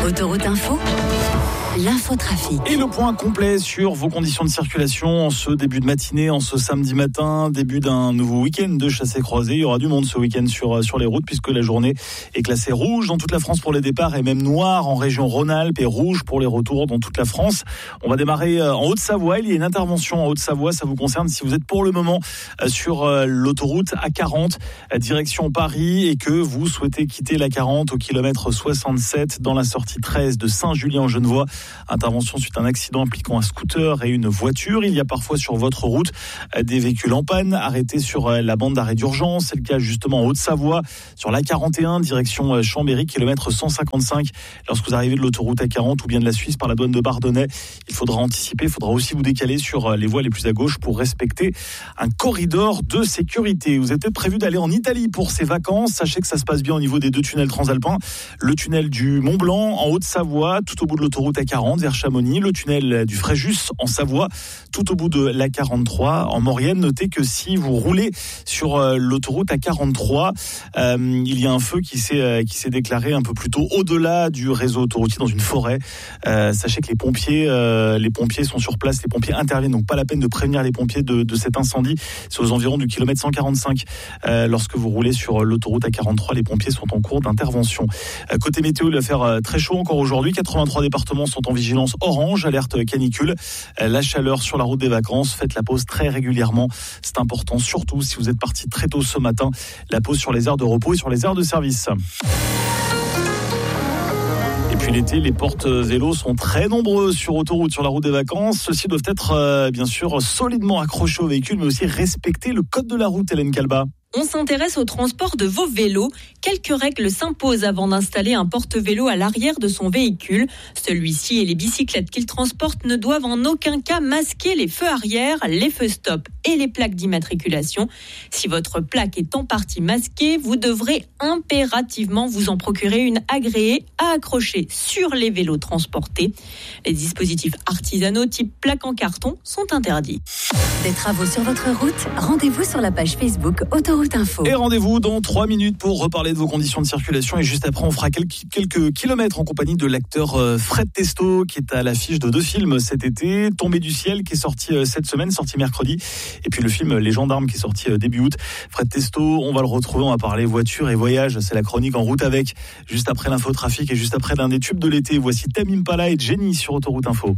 Autoroute Info, l'infotrafic. Et le point complet sur vos conditions de circulation en ce début de matinée, en ce samedi matin, début d'un nouveau week-end de chassé-croisé. Il y aura du monde ce week-end sur les routes puisque la journée est classée rouge dans toute la France pour les départs et même noire en région Rhône-Alpes et rouge pour les retours dans toute la France. On va démarrer en Haute-Savoie. Il y a une intervention en Haute-Savoie. Ça vous concerne si vous êtes pour le moment sur l'autoroute A40 direction Paris et que vous souhaitez quitter la 40 au kilomètre 67 dans la sortie 13 de Saint-Julien-en-Genevois. Intervention suite à un accident impliquant un scooter et une voiture. Il y a parfois sur votre route des véhicules en panne arrêtés sur la bande d'arrêt d'urgence. C'est le cas justement en Haute-Savoie sur l'A41 direction Chambéry, kilomètre 155. Lorsque vous arrivez de l'autoroute A40 ou bien de la Suisse par la douane de Bardonnay, il faudra anticiper, il faudra aussi vous décaler sur les voies les plus à gauche pour respecter un corridor de sécurité. Vous êtes peut-être prévu d'aller en Italie pour ces vacances. Sachez que ça se passe bien au niveau des deux tunnels transalpins. Le tunnel du Mont-Blanc en Haute-Savoie, tout au bout de l'autoroute A40 vers Chamonix, le tunnel du Fréjus en Savoie, tout au bout de l'A43 en Maurienne. Notez que si vous roulez sur l'autoroute A43, il y a un feu qui s'est déclaré un peu plus tôt au-delà du réseau autoroutier dans une forêt. Sachez que les pompiers sont sur place, les pompiers interviennent, donc pas la peine de prévenir les pompiers de cet incendie. C'est aux environs du kilomètre 145. Lorsque vous roulez sur l'autoroute A43, les pompiers sont en cours d'intervention. Côté météo, il va faire très chaud encore aujourd'hui. 83 départements sont en vigilance orange, alerte canicule. La chaleur sur la route des vacances, faites la pause très régulièrement. C'est important, surtout si vous êtes parti très tôt ce matin. La pause sur les aires de repos et sur les aires de service. Et puis l'été, les porte-vélos sont très nombreux sur autoroute, sur la route des vacances. Ceux-ci doivent être bien sûr solidement accrochés au véhicule, mais aussi respecter le code de la route, Hélène Calba. On s'intéresse au transport de vos vélos. Quelques règles s'imposent avant d'installer un porte-vélo à l'arrière de son véhicule. Celui-ci et les bicyclettes qu'il transporte ne doivent en aucun cas masquer les feux arrière, les feux stop et les plaques d'immatriculation. Si votre plaque est en partie masquée, vous devrez impérativement vous en procurer une agréée à accrocher sur les vélos transportés. Les dispositifs artisanaux type plaque en carton sont interdits. Des travaux sur votre route, rendez-vous sur la page Facebook Autoroute Info. Et rendez-vous dans 3 minutes pour reparler de vos conditions de circulation. Et juste après, on fera quelques kilomètres en compagnie de l'acteur Fred Testo, qui est à l'affiche de 2 films cet été. Tombé du ciel, qui est sorti cette semaine, sorti mercredi. Et puis le film Les Gendarmes, qui est sorti début août. Fred Testo, on va le retrouver, on va parler voiture et voyage. C'est la chronique En route avec, juste après l'infotrafic et juste après l'un des tubes de l'été. Voici Tame Impala et Jenny sur Autoroute Info.